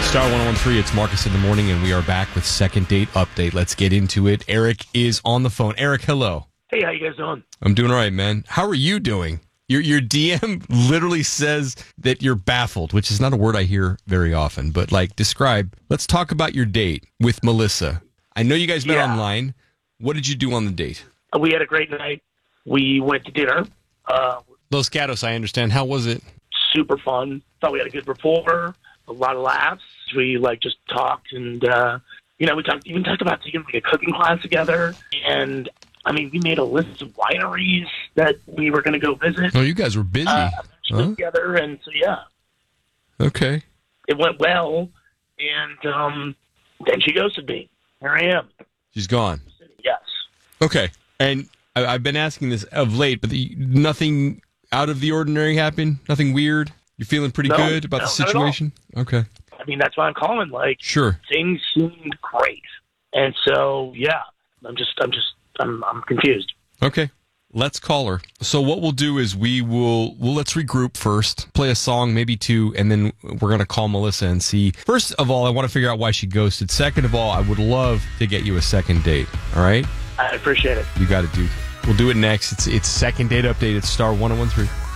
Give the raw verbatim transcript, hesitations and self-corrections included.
Star one oh one three, it's Marcus in the morning, and we are back with Second Date Update. Let's get into it. Eric is on the phone. Eric, hello. Hey, how you guys doing? I'm doing all right, man. How are you doing? Your your D M literally says that you're baffled, which is not a word I hear very often, but like, describe. Let's talk about your date with Melissa. I know you guys met Yeah. online. What did you do on the date? We had a great night. We went to dinner. Uh, Los Gatos, I understand. How was it? super fun. Thought we had a good rapport, a lot of laughs. We like just talked, and uh, you know, we talked even talked about taking like a cooking class together. And I mean, we made a list of wineries that we were going to go visit. Oh, you guys were busy. Uh, Huh? together, and so yeah, Okay. it went well. And um, then she ghosted me. Here I am. She's gone. Yes. Okay. And I, I've been asking this of late, but the, nothing out of the ordinary happened? Nothing weird? You're feeling pretty No, good about no, the not at all. situation? Okay. I mean, that's why I'm calling. Like, Sure. things seemed great, and so yeah, I'm just, I'm just, I'm, I'm confused. Okay. Let's call her. So what we'll do is we will, well, let's regroup first, play a song, maybe two, and then we're going to call Melissa and see. First of all, I want to figure out why she ghosted. Second of all, I would love to get you a second date. All right? I appreciate it. You got it, dude. We'll do it next. It's it's Second Date Update. It's Star one oh one three.